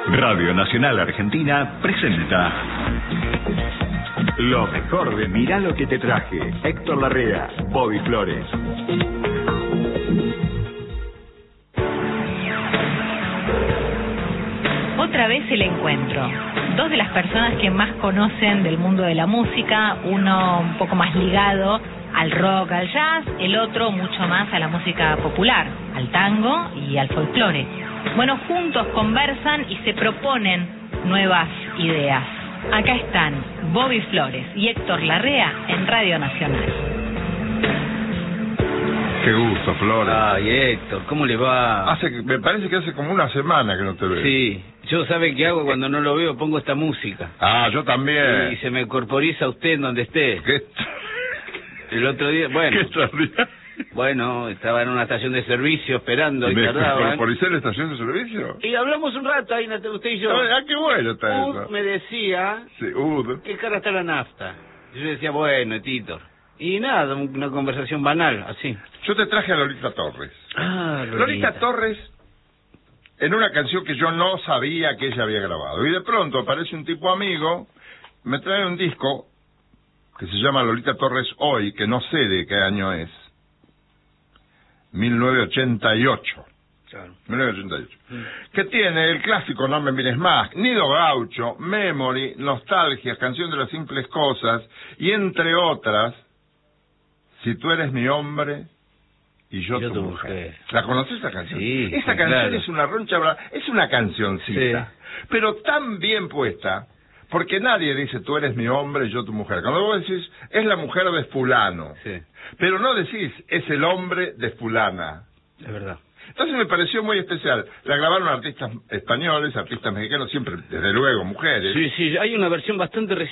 Radio Nacional Argentina presenta lo mejor de Mirá lo que te traje. Héctor Larrea, Bobby Flores. Otra vez el encuentro. Dos de las personas que más conocen del mundo de la música, uno un poco más ligado al rock, al jazz, el otro mucho más a la música popular, al tango y al folclore. Bueno, juntos conversan y se proponen nuevas ideas. Acá están Bobby Flores y Héctor Larrea en Radio Nacional. Qué gusto, Flores. Ay, Héctor, ¿cómo le va? Me parece que hace como una semana que no te veo. Sí, yo sabe qué hago cuando no lo veo, pongo esta música. Ah, yo también. Y se me corporiza usted en donde esté. ¿Qué? El otro día, bueno. ¿Qué extraordinario? Bueno, estaba en una estación de servicio esperando y ¿Me tardaban. corporicé en la estación de servicio? Y hablamos un rato ahí, usted y yo. Ah, qué bueno está eso. Me decía, Sí, qué cara está la nafta. Yo decía, bueno, Titor. Y nada, una conversación banal, así. Yo te traje a Lolita Torres. Ah, Lolita Torres, en una canción que yo no sabía que ella había grabado. Y de pronto aparece un tipo amigo, me trae un disco que se llama Lolita Torres Hoy, que no sé de qué año es. 1988. Claro. 1988. Que tiene el clásico No me mires más, Nido Gaucho, Memory, Nostalgia, Canción de las simples cosas, y entre otras, Si tú eres mi hombre y yo tu mujer. ¿La conoces esa canción? Sí. Esa canción claro. Es una roncha, es una cancioncita, sí. Pero tan bien puesta, porque nadie dice tú eres mi hombre y yo tu mujer. Cuando vos decís, es la mujer de fulano, sí. Pero no decís, es el hombre de fulana. Es verdad. Entonces me pareció muy especial. La grabaron artistas españoles, artistas mexicanos, siempre, desde luego, mujeres. Sí, hay una versión bastante reciente